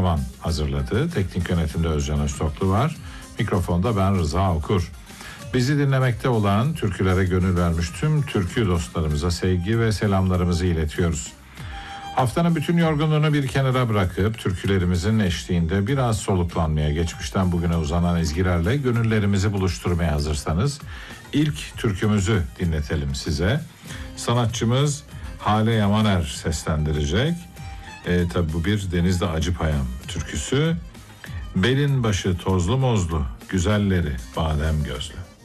Karaman hazırladı. Teknik yönetimde Özcan Öztoklu var. Mikrofonda ben Rıza Okur. Bizi dinlemekte olan, türkülere gönül vermiş tüm türkü dostlarımıza sevgi ve selamlarımızı iletiyoruz. Haftanın bütün yorgunluğunu bir kenara bırakıp türkülerimizin eşliğinde biraz soluklanmaya, geçmişten bugüne uzanan ezgilerle gönüllerimizi buluşturmaya hazırsanız ilk türkümüzü dinletelim size. Sanatçımız Hale Yamaner seslendirecek. Tabi bu bir Denizli Acıpayam türküsü. Belin başı tozlu mozlu, güzelleri badem gözlü.